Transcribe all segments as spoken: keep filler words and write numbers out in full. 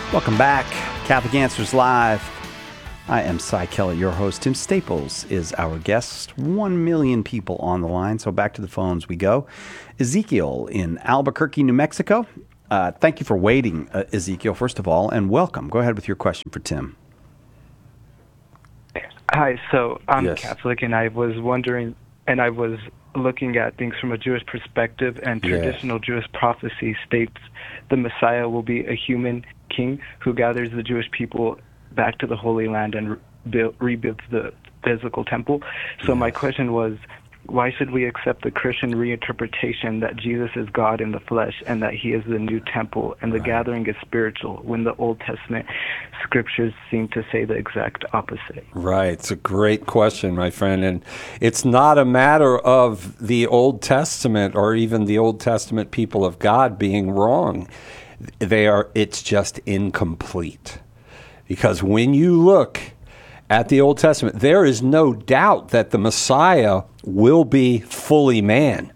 Welcome back. Catholic Answers Live. I am Cy Kellett, your host. Tim Staples is our guest. One million people on the line, so back to the phones we go. Ezekiel in Albuquerque, New Mexico. Uh, thank you for waiting, uh, Ezekiel, first of all, and welcome. Go ahead with your question for Tim. Hi, so I'm Yes. Catholic, and I was wondering, and I was looking at things from a Jewish perspective, and Yes. traditional Jewish prophecy states the Messiah will be a human king who gathers the Jewish people back to the Holy Land and rebuild, rebuilds the physical temple. So my question was, why should we accept the Christian reinterpretation that Jesus is God in the flesh and that he is the new temple and the Right. gathering is spiritual when the Old Testament scriptures seem to say the exact opposite? Right. It's a great question, my friend. And it's not a matter of the Old Testament or even the Old Testament people of God being wrong. They are, it's just incomplete. Because when you look at the Old Testament, there is no doubt that the Messiah will be fully man.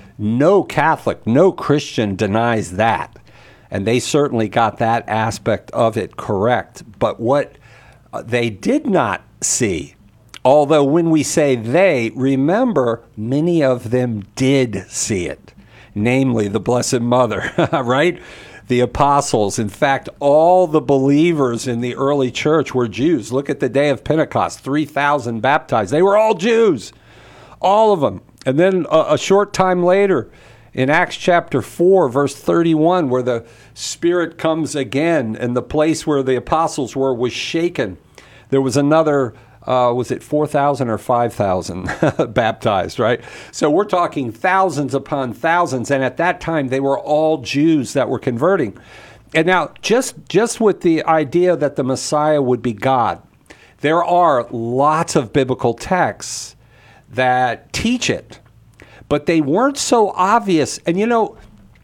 No Catholic, no Christian denies that. And they certainly got that aspect of it correct. But what they did not see, although when we say they, remember, many of them did see it, namely the Blessed Mother, right? The apostles. In fact, all the believers in the early church were Jews. Look at the day of Pentecost, three thousand baptized. They were all Jews, all of them. And then a, a short time later, in Acts chapter four, verse thirty-one, where the Spirit comes again and the place where the apostles were was shaken, there was another Uh, was it four thousand or five thousand baptized, right? So we're talking thousands upon thousands. And at that time, they were all Jews that were converting. And now, just, just with the idea that the Messiah would be God, there are lots of biblical texts that teach it, but they weren't so obvious. And, you know,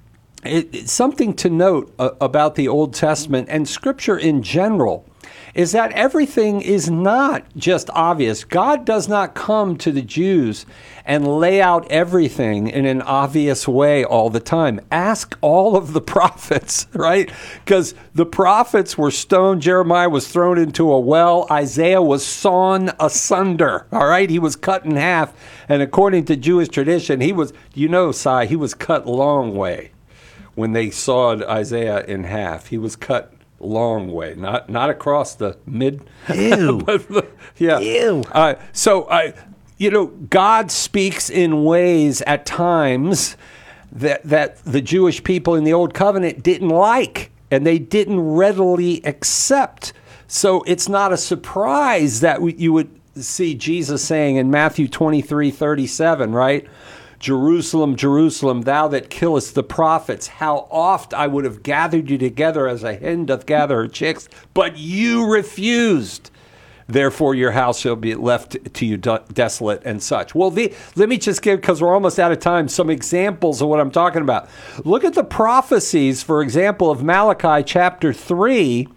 it, it's something to note uh, about the Old Testament and Scripture in general is that everything is not just obvious. God does not come to the Jews and lay out everything in an obvious way all the time. Ask all of the prophets, right? Because the prophets were stoned. Jeremiah was thrown into a well. Isaiah was sawn asunder, all right? He was cut in half. And according to Jewish tradition, he was, you know, Cy, he was cut long way when they sawed Isaiah in half. He was cut long way, not not across the mid. Ew. but the, yeah. Ew. Uh, so, I, you know, God speaks in ways at times that that the Jewish people in the Old Covenant didn't like, and they didn't readily accept. So it's not a surprise that we, you would see Jesus saying in Matthew twenty-three thirty-seven, right? Jerusalem, Jerusalem, thou that killest the prophets, how oft I would have gathered you together as a hen doth gather her chicks, but you refused. Therefore your house shall be left to you de- desolate and such. Well, the, let me just give, because we're almost out of time, some examples of what I'm talking about. Look at the prophecies, for example, of Malachi chapter three,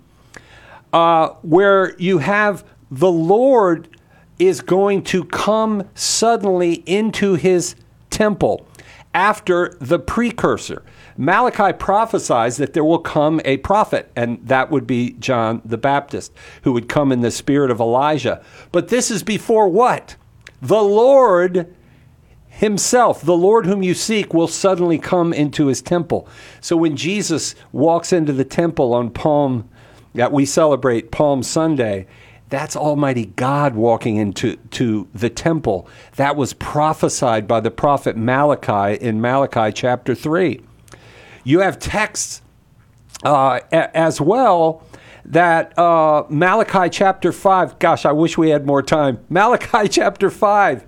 uh, where you have the Lord is going to come suddenly into his temple after the precursor. Malachi prophesies that there will come a prophet, and that would be John the Baptist, who would come in the spirit of Elijah. But this is before what? The Lord himself, the Lord whom you seek, will suddenly come into his temple. So when Jesus walks into the temple on Palm, that we celebrate Palm Sunday, that's Almighty God walking into to the temple. That was prophesied by the prophet Malachi in Malachi chapter three. You have texts uh, a- as well that uh, Malachi chapter five, gosh, I wish we had more time. Malachi chapter five,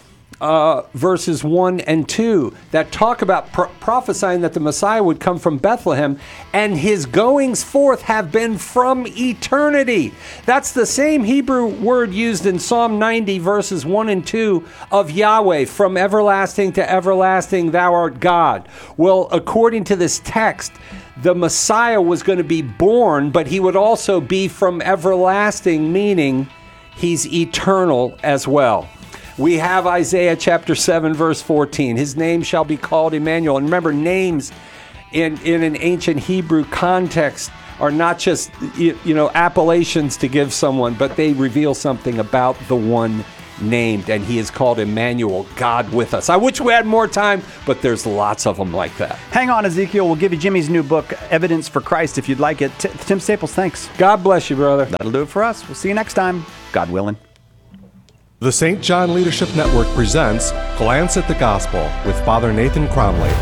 uh, verses one and two, that talk about pro- prophesying that the Messiah would come from Bethlehem, and his goings forth have been from eternity. That's the same Hebrew word used in Psalm ninety, verses one and two of Yahweh, from everlasting to everlasting, thou art God. Well, according to this text, the Messiah was going to be born, but he would also be from everlasting, meaning he's eternal as well. We have Isaiah chapter seven, verse fourteen. His name shall be called Emmanuel. And remember, names in, in an ancient Hebrew context are not just, you, you know, appellations to give someone, but they reveal something about the one named, and he is called Emmanuel, God with us. I wish we had more time, but there's lots of them like that. Hang on, Ezekiel. We'll give you Jimmy's new book, Evidence for Christ, if you'd like it. T- Tim Staples, thanks. God bless you, brother. That'll do it for us. We'll see you next time, God willing. The Saint John Leadership Network presents Glance at the Gospel with Father Nathan Cromley.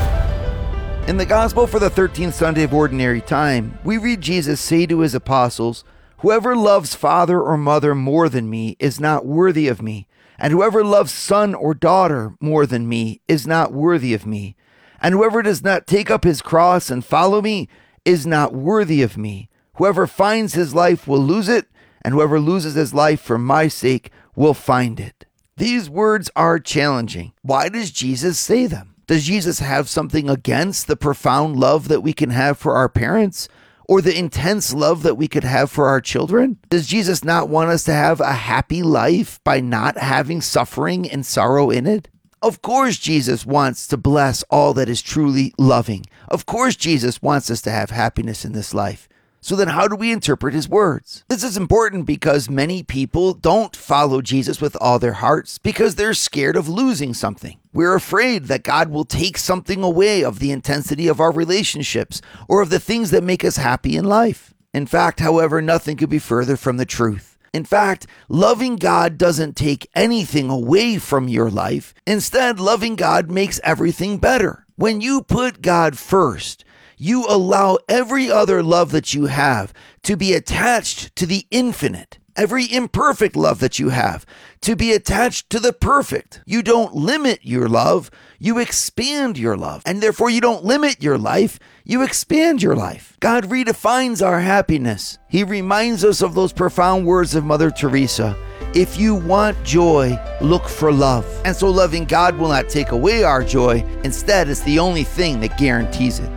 In the Gospel for the thirteenth Sunday of Ordinary Time, we read Jesus say to his apostles, "Whoever loves father or mother more than me is not worthy of me, and whoever loves son or daughter more than me is not worthy of me, and whoever does not take up his cross and follow me is not worthy of me. Whoever finds his life will lose it, and whoever loses his life for my sake will find it." These words are challenging. Why does Jesus say them? Does Jesus have something against the profound love that we can have for our parents, or the intense love that we could have for our children? Does Jesus not want us to have a happy life by not having suffering and sorrow in it? Of course Jesus wants to bless all that is truly loving. Of course Jesus wants us to have happiness in this life. So then how do we interpret his words? This is important because many people don't follow Jesus with all their hearts because they're scared of losing something. We're afraid that God will take something away of the intensity of our relationships or of the things that make us happy in life. In fact, however, nothing could be further from the truth. In fact, loving God doesn't take anything away from your life. Instead, loving God makes everything better. When you put God first, you allow every other love that you have to be attached to the infinite, every imperfect love that you have to be attached to the perfect. You don't limit your love, you expand your love. And therefore you don't limit your life, you expand your life. God redefines our happiness. He reminds us of those profound words of Mother Teresa. If you want joy, look for love. And so loving God will not take away our joy. Instead, it's the only thing that guarantees it.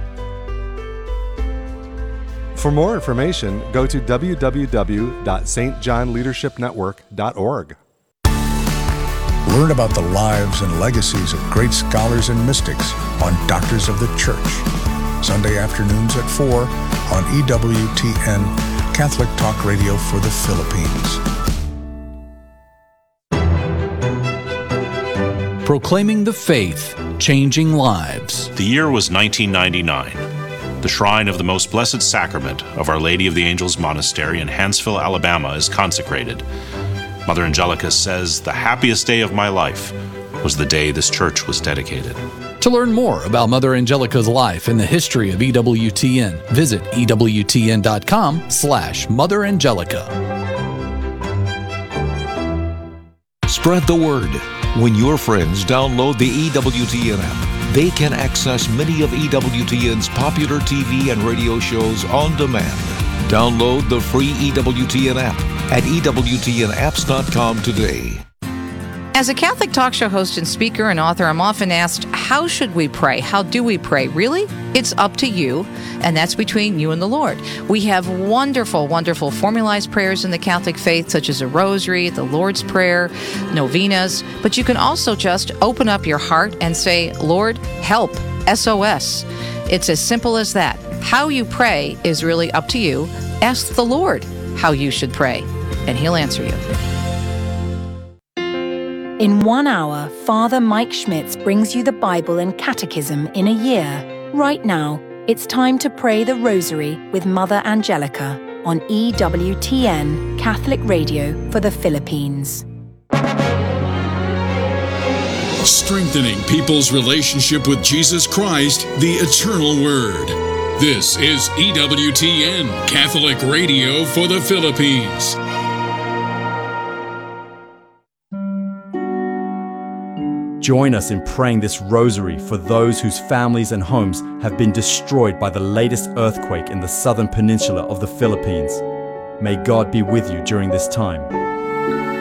For more information, go to w w w dot s t john leadership network dot org. Learn about the lives and legacies of great scholars and mystics on Doctors of the Church. Sunday afternoons at four on E W T N, Catholic Talk Radio for the Philippines. Proclaiming the faith, changing lives. The year was nineteen ninety-nine. The shrine of the Most Blessed Sacrament of Our Lady of the Angels Monastery in Hanceville, Alabama is consecrated. Mother Angelica says, "The happiest day of my life was the day this church was dedicated." To learn more about Mother Angelica's life and the history of E W T N, visit E W T N dot com slash Mother Angelica. Spread the word. When your friends download the E W T N app, they can access many of E W T N's popular T V and radio shows on demand. Download the free E W T N app at E W T N apps dot com today. As a Catholic talk show host and speaker and author, I'm often asked, how should we pray? How do we pray? Really? It's up to you, and that's between you and the Lord. We have wonderful, wonderful formalized prayers in the Catholic faith, such as a rosary, the Lord's Prayer, novenas, but you can also just open up your heart and say, Lord, help, S O S. It's as simple as that. How you pray is really up to you. Ask the Lord how you should pray, and He'll answer you. In one hour, Father Mike Schmitz brings you the Bible and Catechism in a year. Right now, it's time to pray the Rosary with Mother Angelica on E W T N, Catholic Radio for the Philippines. Strengthening people's relationship with Jesus Christ, the Eternal Word. This is E W T N, Catholic Radio for the Philippines. Join us in praying this rosary for those whose families and homes have been destroyed by the latest earthquake in the southern peninsula of the Philippines. May God be with you during this time.